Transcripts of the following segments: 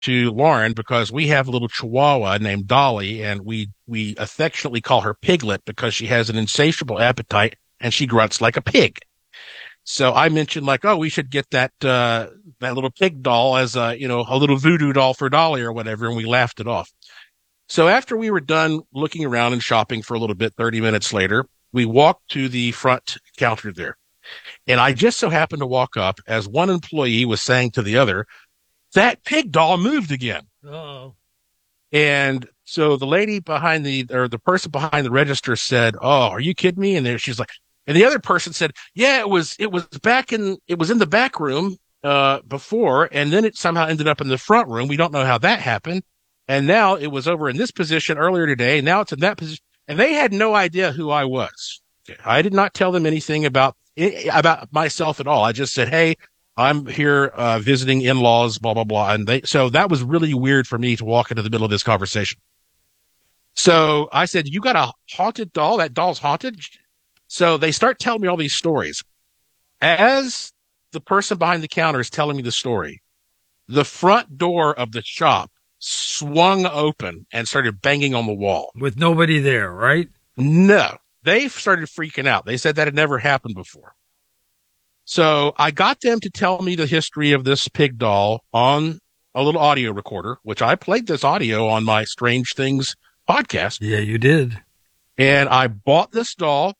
to Lauren because we have a little chihuahua named Dolly, and we affectionately call her Piglet because she has an insatiable appetite and she grunts like a pig. So I mentioned like, oh, we should get that little pig doll as a little voodoo doll for Dolly or whatever. And we laughed it off. So after we were done looking around and shopping for a little bit, 30 minutes later, we walked to the front counter there. And I just so happened to walk up as one employee was saying to the other, that pig doll moved again. Uh-oh. And so the lady the person behind the register said, oh, are you kidding me? And she's like, and the other person said, yeah, it was in the back room, before, and then it somehow ended up in the front room. We don't know how that happened. And now it was over in this position earlier today. And now it's in that position. And they had no idea who I was. I did not tell them anything about myself at all. I just said, hey, I'm here visiting in-laws, blah, blah, blah. And so that was really weird for me to walk into the middle of this conversation. So I said, you got a haunted doll? That doll's haunted? So they start telling me all these stories. As the person behind the counter is telling me the story, the front door of the shop swung open and started banging on the wall. With nobody there, right? No. They started freaking out. They said that had never happened before. So I got them to tell me the history of this pig doll on a little audio recorder, which I played this audio on my Strange Things podcast. Yeah, you did. And I bought this doll.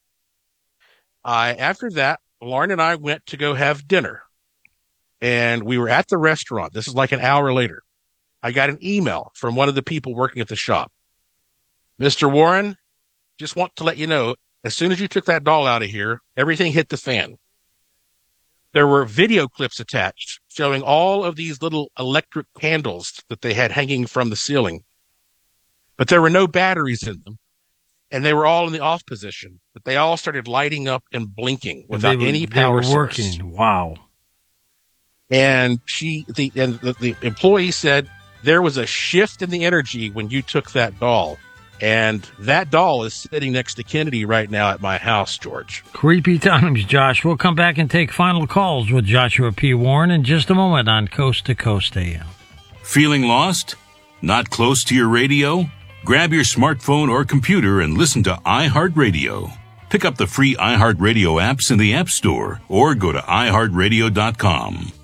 After that, Lauren and I went to go have dinner. And we were at the restaurant. This is like an hour later. I got an email from one of the people working at the shop. Mr. Warren, just want to let you know, as soon as you took that doll out of here, everything hit the fan. There were video clips attached showing all of these little electric candles that they had hanging from the ceiling. But there were no batteries in them. And they were all in the off position. But they all started lighting up and blinking without any power source. Working. Wow. And the employee said there was a shift in the energy when you took that doll. And that doll is sitting next to Kennedy right now at my house, George. Creepy times, Josh. We'll come back and take final calls with Joshua P. Warren in just a moment on Coast to Coast AM. Feeling lost? Not close to your radio? Grab your smartphone or computer and listen to iHeartRadio. Pick up the free iHeartRadio apps in the App Store or go to iHeartRadio.com.